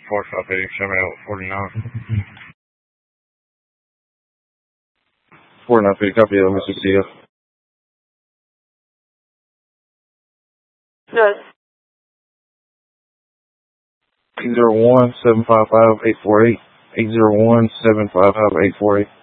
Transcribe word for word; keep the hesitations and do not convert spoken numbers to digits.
four five eight seven eight forty-nine. forty-nine feet, copy of Mississippi D F. Yes. eight zero one, seven five five, eight four eight. eight zero one, seven five five, eight four eight.